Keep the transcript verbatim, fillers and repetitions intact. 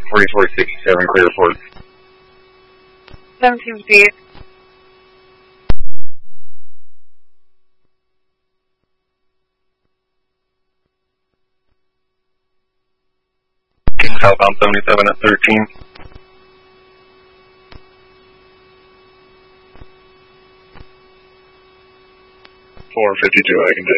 forty-four sixty-seven, clear report. seventeen fifty-eight. Southbound seventy-seven at thirteen. four fifty-two, I can take.